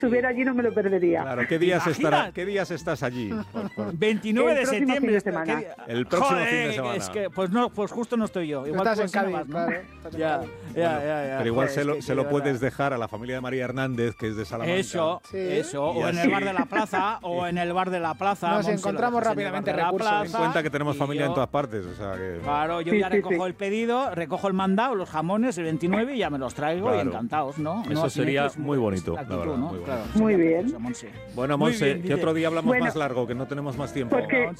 estuviera allí no me lo perdería. Claro, ¿qué días estás allí? 29 de septiembre. El próximo fin de semana. Es que, pues justo no estoy yo. Igual estás en Cádiz, ¿no? claro. Ya. Pero igual se lo puedes dejar a la familia de María Hernández, que es de Salamanca. Eso. O en el bar de la plaza, Nos encontramos rápidamente recursos. Ten en cuenta que tenemos familia en todas partes, o sea que... Claro, yo ya recojo el pedido, recojo el mandado, los jamones, el 29 y ya me los traigo y encantados, ¿no? Eso sería muy bonito, la verdad, ¿no? muy bonito. Claro, muy bien. Bueno, Monse, ¿qué otro día hablamos más largo? Que no tenemos más tiempo.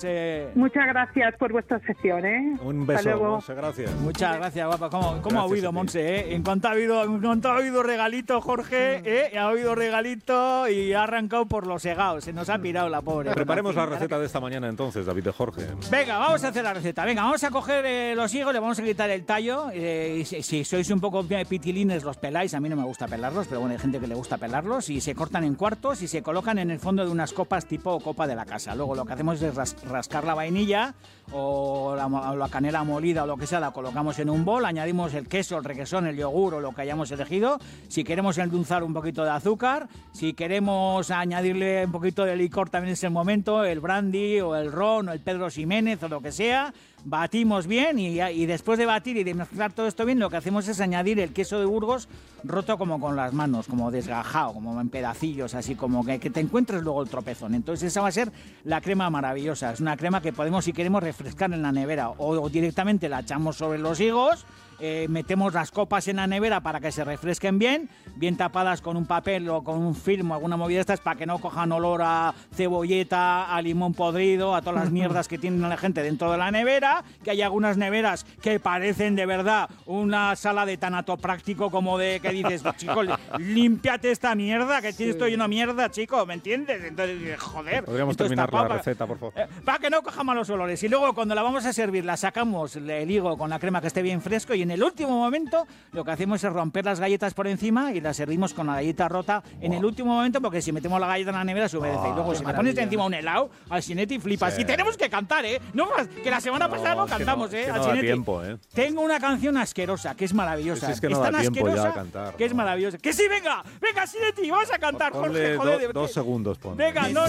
Muchas gracias por vuestra sección, ¿eh? Un beso, Monse, gracias. Muchas gracias, guapa. ¿Cómo ha habido, Monse? En cuanto ha habido regalito, Jorge, ha habido regalito y ha arrancado por los segados. Se nos ha pirado la pobre. Preparemos la receta de esta mañana entonces, David de Jorge. Venga, vamos a hacer la receta. Venga, vamos a coger los higos, le vamos a quitar el tallo. Si sois un poco pitilines, los peláis. A mí no me gusta pelarlos, pero bueno, hay gente que le gusta pelarlos. Y se cortan en cuartos y se colocan en el fondo de unas copas tipo copa de la casa. Luego lo que hacemos es rascar la vainilla o la canela molida o lo que sea, la colocamos en un bol, añadimos el queso, el requesón, el yogur o lo que hayamos elegido. Si queremos endulzar, un poquito de azúcar. Si queremos añadirle un poquito de licor, también es el momento, el brandy o el ron o el Pedro Ximénez o lo que sea. Batimos bien y después de batir y de mezclar todo esto bien, lo que hacemos es añadir el queso de Burgos roto como con las manos, como desgajado, como en pedacillos, así como que te encuentres luego el tropezón. Entonces esa va a ser la crema maravillosa. Es una crema que podemos, si queremos, refrescar en la nevera o directamente la echamos sobre los higos. Metemos las copas en la nevera para que se refresquen bien tapadas con un papel o con un film o alguna movida de estas para que no cojan olor a cebolleta, a limón podrido, a todas las mierdas que tiene la gente dentro de la nevera, que hay algunas neveras que parecen de verdad una sala de tanatopráctico, como de que dices, chico, límpiate esta mierda, que tienes todo lleno de mierda, chico, ¿me entiendes? Entonces, joder. Podríamos terminar la receta, por favor. Para que no coja malos olores. Y luego cuando la vamos a servir, la sacamos el higo con la crema que esté bien fresco y en el último momento lo que hacemos es romper las galletas por encima y las servimos con la galleta rota en el último momento, porque si metemos la galleta en la nevera se humedece. Y luego si le pones encima un helado al Sinetti flipas. Sí. Y tenemos que cantar, No más, que la semana pasada no cantamos, es que al no Sinetti. Da tiempo, Tengo una canción asquerosa, que es maravillosa. Pues es que no es tan da tiempo asquerosa ya a cantar, que es maravillosa. ¡Que sí, venga! ¡Venga, Sinetti! ¡Vamos a cantar, Jorge! Joder, 2 segundos, ponle. Venga, no.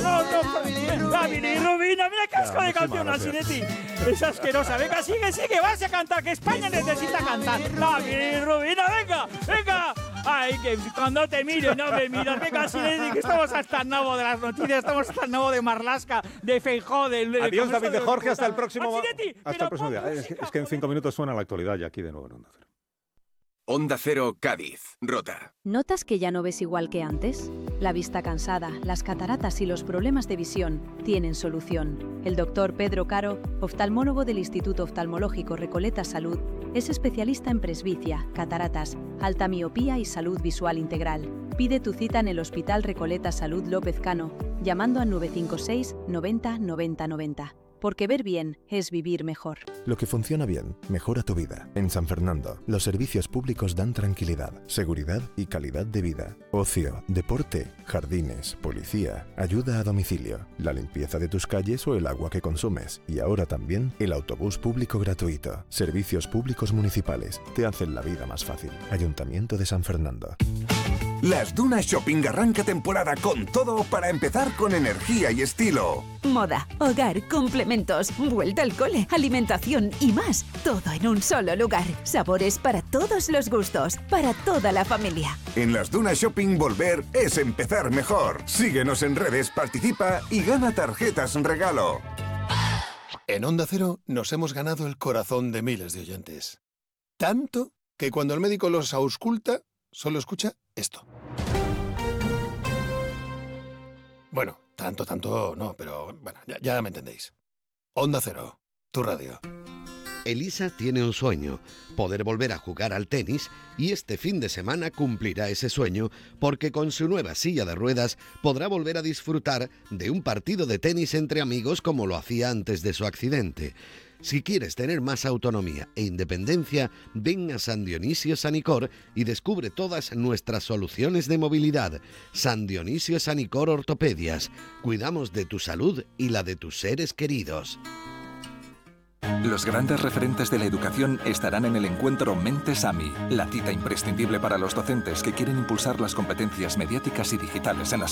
La bilirrubina, mira qué asco de canción, al Sinetti. Es asquerosa. Venga, sigue, vas a cantar, que España necesita cantar. La bilirrubina, venga. Ay, que cuando te mire, no me miras. Venga, Sinetti, que estamos hasta el nabo de las noticias, estamos hasta el nabo de Marlaska, de Feijóo, Adiós, David de Jorge, hasta el próximo día. Es que en 5 minutos suena la actualidad y aquí de nuevo en Onda Cero. Onda Cero, Cádiz, Rota. ¿Notas que ya no ves igual que antes? La vista cansada, las cataratas y los problemas de visión tienen solución. El doctor Pedro Caro, oftalmólogo del Instituto Oftalmológico Recoleta Salud, es especialista en presbicia, cataratas, alta miopía y salud visual integral. Pide tu cita en el Hospital Recoleta Salud López Cano, llamando al 956 90 90 90. Porque ver bien es vivir mejor. Lo que funciona bien, mejora tu vida. En San Fernando, los servicios públicos dan tranquilidad, seguridad y calidad de vida. Ocio, deporte, jardines, policía, ayuda a domicilio, la limpieza de tus calles o el agua que consumes. Y ahora también el autobús público gratuito. Servicios públicos municipales te hacen la vida más fácil. Ayuntamiento de San Fernando. Las Dunas Shopping arranca temporada con todo para empezar con energía y estilo. Moda, hogar, complementos, vuelta al cole, alimentación y más. Todo en un solo lugar. Sabores para todos los gustos, para toda la familia. En las Dunas Shopping volver es empezar mejor. Síguenos en redes, participa y gana tarjetas regalo. En Onda Cero nos hemos ganado el corazón de miles de oyentes. Tanto que cuando el médico los ausculta, solo escucha esto. Bueno, tanto no, pero bueno, ya me entendéis. Onda Cero, tu radio. Elisa tiene un sueño, poder volver a jugar al tenis, y este fin de semana cumplirá ese sueño porque con su nueva silla de ruedas podrá volver a disfrutar de un partido de tenis entre amigos como lo hacía antes de su accidente. Si quieres tener más autonomía e independencia, ven a San Dionisio Sanicor y descubre todas nuestras soluciones de movilidad. San Dionisio Sanicor Ortopedias. Cuidamos de tu salud y la de tus seres queridos. Los grandes referentes de la educación estarán en el encuentro Mentes AMI, la cita imprescindible para los docentes que quieren impulsar las competencias mediáticas y digitales en la